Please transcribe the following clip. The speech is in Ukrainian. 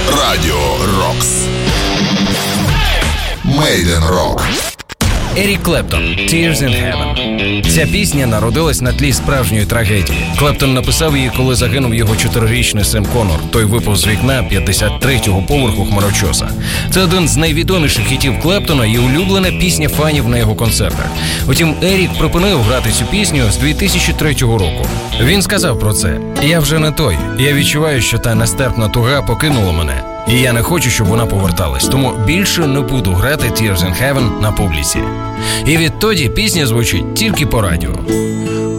Радіо Рокс. Мейден Рок. Ерік Клептон «Tears in Heaven». Ця пісня народилась на тлі справжньої трагедії. Клептон написав її, коли загинув його 4-річний син Конор. Той випав з вікна 53-го поверху хмарочоса. Це один з найвідоміших хітів Клептона і улюблена пісня фанів на його концертах. Утім, Ерік припинив грати цю пісню з 2003 року. Він сказав про це: «Я вже не той. Я відчуваю, що та нестерпна туга покинула мене. І я не хочу, щоб вона поверталась, тому більше не буду грати «Tears in Heaven» на публіці». І відтоді пісня звучить тільки по радіо.